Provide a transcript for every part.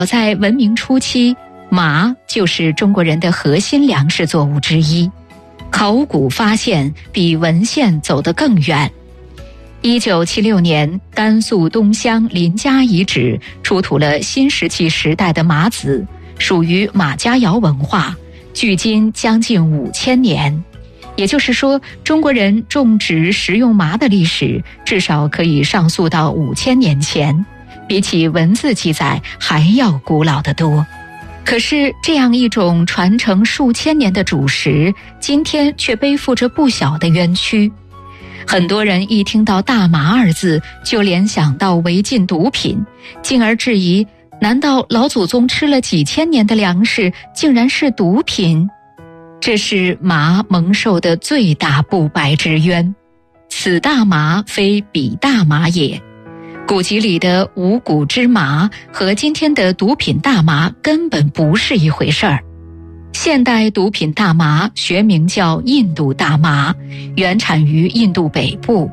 在文明初期，麻就是中国人的核心粮食作物之一。考古发现比文献走得更远。1976年，甘肃东乡临嘉遗址出土了新石器时代的麻子，属于马家窑文化，距今将近5000年。也就是说，中国人种植食用麻的历史至少可以上溯到5000年前，比起文字记载还要古老得多。可是这样一种传承数千年的主食，今天却背负着不小的冤屈。很多人一听到大麻二字就联想到违禁毒品，进而质疑，难道老祖宗吃了几千年的粮食竟然是毒品？这是麻蒙受的最大不白之冤。此大麻非彼大麻也。古籍里的五谷之麻和今天的毒品大麻根本不是一回事儿。现代毒品大麻学名叫印度大麻，原产于印度北部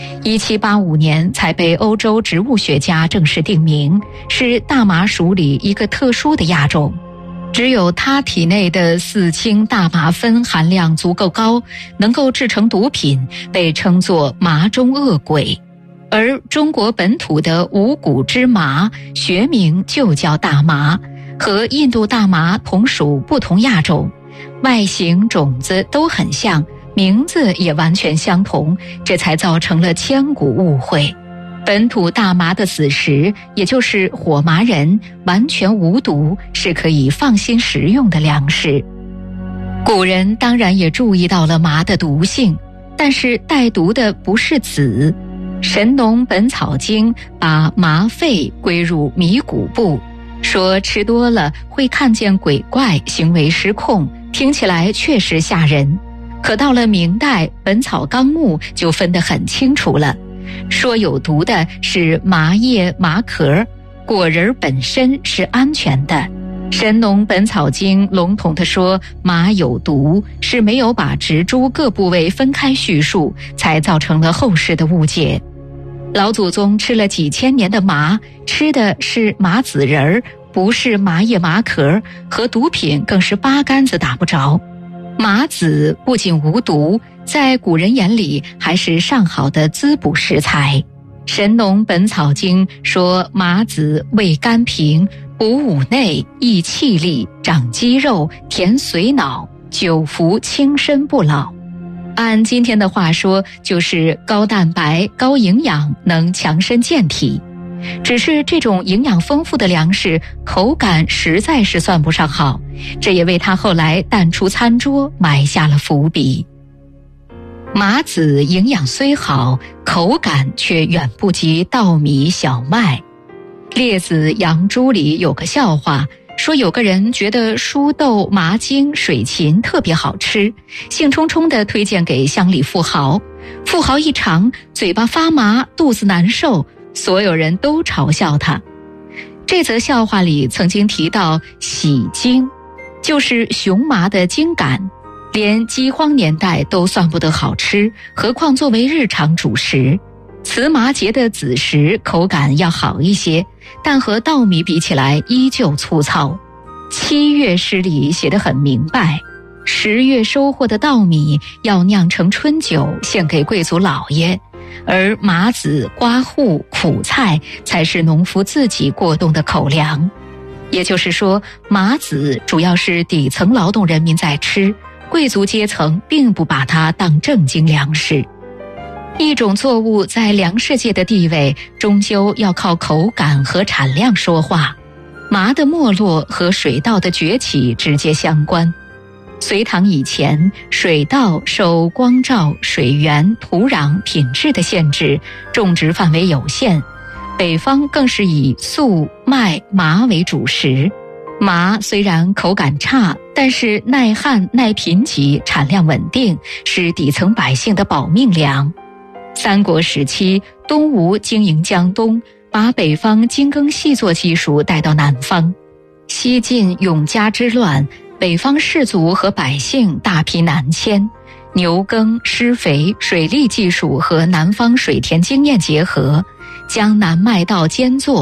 ，1785年才被欧洲植物学家正式定名，是大麻属里一个特殊的亚种。只有它体内的4氢大麻酚含量足够高，能够制成毒品，被称作麻中恶鬼。而中国本土的五谷之麻学名就叫大麻，和印度大麻同属不同亚种，外形种子都很像，名字也完全相同，这才造成了千古误会。本土大麻的子实，也就是火麻仁，完全无毒，是可以放心食用的粮食。古人当然也注意到了麻的毒性，但是带毒的不是籽。《神农本草经》把麻肺归入迷谷部，说吃多了会看见鬼怪，行为失控，听起来确实吓人。可到了明代，《本草纲目》就分得很清楚了，说有毒的是麻叶、麻壳，果仁本身是安全的。《神农本草经》笼统地说麻有毒，是没有把植株各部位分开叙述，才造成了后世的误解。老祖宗吃了几千年的麻，吃的是麻籽仁儿，不是麻叶麻壳，和毒品更是八竿子打不着。麻籽不仅无毒，在古人眼里还是上好的滋补食材。《神农本草经》说麻籽味甘平，补五内，益气力，长肌肉，填髓脑，久服轻身不老。按今天的话说，就是高蛋白、高营养，能强身健体。只是这种营养丰富的粮食，口感实在是算不上好，这也为他后来淡出餐桌埋下了伏笔。麻籽营养虽好，口感却远不及稻米、小麦。列子·杨朱里有个笑话，说有个人觉得蔬豆、麻粳、水芹特别好吃，兴冲冲地推荐给乡里富豪。富豪一尝，嘴巴发麻，肚子难受，所有人都嘲笑他。这则笑话里曾经提到喜粳，就是雄麻的粳秆，连饥荒年代都算不得好吃，何况作为日常主食。糍麻节的子实口感要好一些，但和稻米比起来依旧粗糙。7月诗里写得很明白，10月收获的稻米要酿成春酒献给贵族老爷，而麻籽、瓜瓠、苦菜才是农夫自己过冬的口粮。也就是说，麻籽主要是底层劳动人民在吃，贵族阶层并不把它当正经粮食。一种作物在粮食界的地位，终究要靠口感和产量说话。麻的没落和水稻的崛起直接相关。隋唐以前，水稻受光照、水源、土壤、品质的限制，种植范围有限。北方更是以粟、麦、麻为主食。麻虽然口感差，但是耐旱、耐贫瘠，产量稳定，是底层百姓的保命粮。三国时期，东吴经营江东，把北方精耕细作技术带到南方。西晋永嘉之乱，北方士族和百姓大批南迁，牛耕、施肥、水利技术和南方水田经验结合，将南麦稻兼作，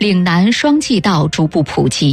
岭南双季稻逐步普及。